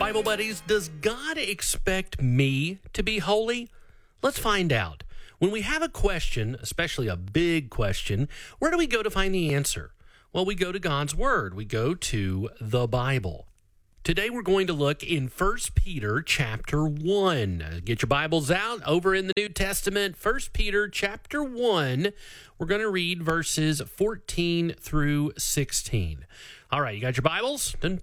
Bible buddies, does God expect me to be holy? Let's find out. When we have a question, especially a big question, where do we go to find the answer? Well, we go to God's Word. We go to the Bible. Today we're going to look in 1 Peter chapter 1. Get your Bibles out over in the New Testament. 1 Peter chapter 1. We're going to read verses 14 through 16. All right, you got your Bibles? Boom,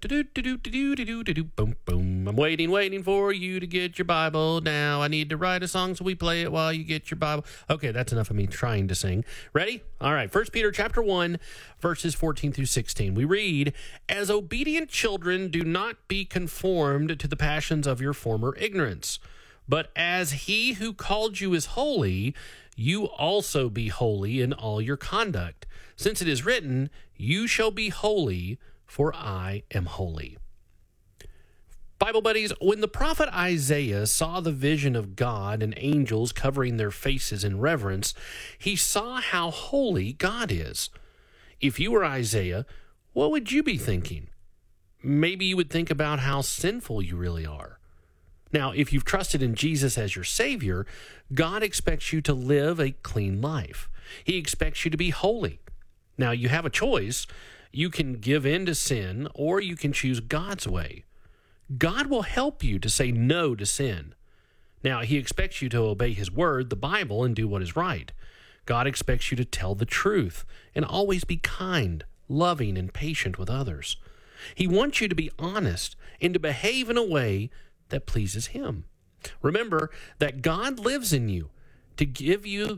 boom. I'm waiting for you to get your Bible now. I need to write a song so we play it while you get your Bible. Okay, that's enough of me trying to sing. Ready? All right, 1 Peter chapter 1, verses 14 through 16. We read, "As obedient children, do not be conformed to the passions of your former ignorance. But as he who called you is holy, you also be holy in all your conduct. Since it is written, you shall be holy, for I am holy." Bible buddies, when the prophet Isaiah saw the vision of God and angels covering their faces in reverence, he saw how holy God is. If you were Isaiah, what would you be thinking? Maybe you would think about how sinful you really are. Now, if you've trusted in Jesus as your Savior, God expects you to live a clean life. He expects you to be holy. Now, you have a choice. You can give in to sin, or you can choose God's way. God will help you to say no to sin. Now, He expects you to obey His Word, the Bible, and do what is right. God expects you to tell the truth and always be kind, loving, and patient with others. He wants you to be honest and to behave in a way that pleases Him. Remember that God lives in you to give you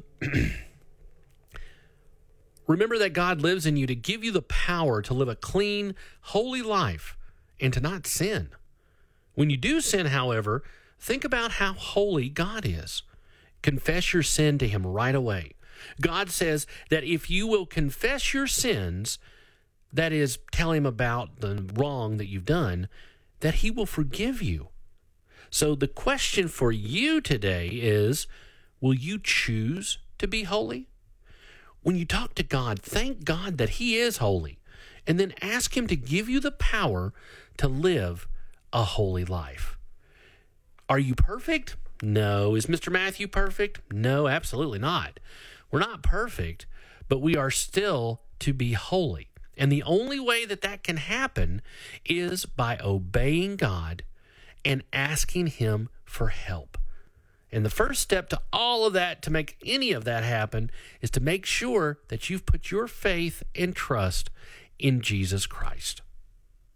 Remember that God lives in you to give you the power to live a clean, holy life and to not sin. When you do sin, however, think about how holy God is. Confess your sin to Him right away. God says that if you will confess your sins, that is, tell Him about the wrong that you've done, that He will forgive you. So the question for you today is, will you choose to be holy? When you talk to God, thank God that He is holy, and then ask Him to give you the power to live a holy life. Are you perfect? No. Is Mr. Matthew perfect? No, absolutely not. We're not perfect, but we are still to be holy. And the only way that that can happen is by obeying God and asking Him for help. And the first step to all of that, to make any of that happen, is to make sure that you've put your faith and trust in Jesus Christ.